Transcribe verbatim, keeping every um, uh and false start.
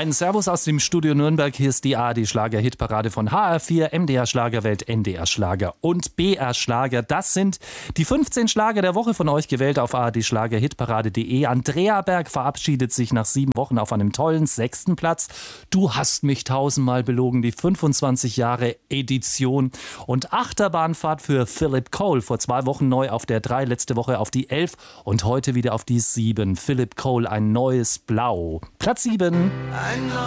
Ein Servus aus dem Studio Nürnberg. Hier ist die A R D-Schlager-Hitparade von H R vier, M D R Schlagerwelt, N D R Schlager und B R Schlager. Das sind die fünfzehn Schlager der Woche von euch gewählt auf A R D Schlager Hitparade punkt de. Andrea Berg verabschiedet sich nach sieben Wochen auf einem tollen sechsten Platz. Du hast mich tausendmal belogen, die fünfundzwanzig Jahre Edition. Und Achterbahnfahrt für Philip Cole. Vor zwei Wochen neu auf der drei, letzte Woche auf die elf und heute wieder auf die sieben. Philip Cole, ein neues Blau. Platz sieben.